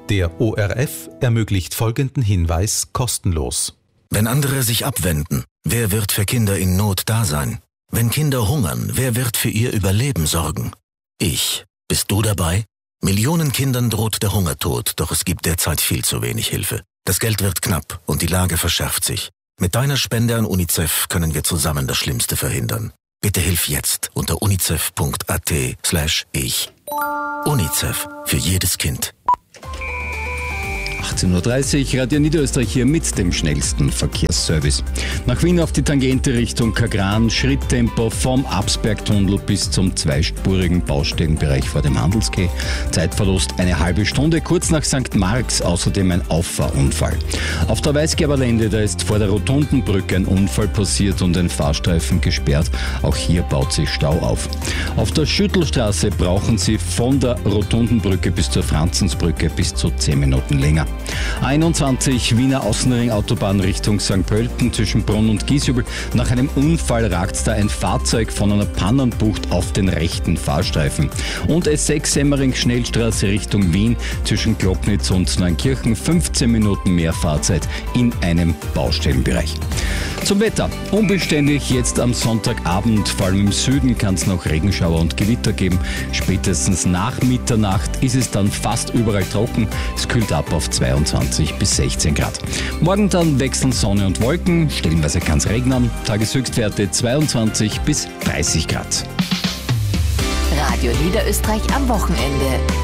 Der ORF ermöglicht folgenden Hinweis kostenlos. Wenn andere sich abwenden, wer wird für Kinder in Not da sein? Wenn Kinder hungern, wer wird für ihr Überleben sorgen? Ich. Bist du dabei? Millionen Kindern droht der Hungertod, doch es gibt derzeit viel zu wenig Hilfe. Das Geld wird knapp und die Lage verschärft sich. Mit deiner Spende an UNICEF können wir zusammen das Schlimmste verhindern. Bitte hilf jetzt unter unicef.at/ich. UNICEF für jedes Kind. 18.30 Uhr, Radio Niederösterreich hier mit dem schnellsten Verkehrsservice. Nach Wien auf die Tangente Richtung Kagran, Schritttempo vom Absbergtunnel bis zum zweispurigen Baustellenbereich vor dem Handelsquai. Zeitverlust eine halbe Stunde, kurz nach St. Marx außerdem ein Auffahrunfall. Auf der Weißgerberlände, da ist vor der Rotundenbrücke ein Unfall passiert und ein Fahrstreifen gesperrt. Auch hier baut sich Stau auf. Auf der Schüttelstraße brauchen Sie von der Rotundenbrücke bis zur Franzensbrücke bis zu 10 Minuten länger. 21 Wiener Außenring Autobahn Richtung St. Pölten zwischen Brunn und Giesjubel. Nach einem Unfall ragt da ein Fahrzeug von einer Pannenbucht auf den rechten Fahrstreifen. Und S6 Semmering Schnellstraße Richtung Wien zwischen Glocknitz und Neunkirchen 15 Minuten mehr Fahrzeit in einem Baustellenbereich. Zum Wetter. Unbeständig jetzt am Sonntagabend, vor allem im Süden kann es noch Regenschauer und Gewitter geben. Spätestens nach Mitternacht ist es dann fast überall trocken. Es kühlt ab auf 22 bis 16 Grad. Morgen dann wechseln Sonne und Wolken, stellenweise kann es regnen. Tageshöchstwerte 22 bis 30 Grad. Radio Niederösterreich am Wochenende.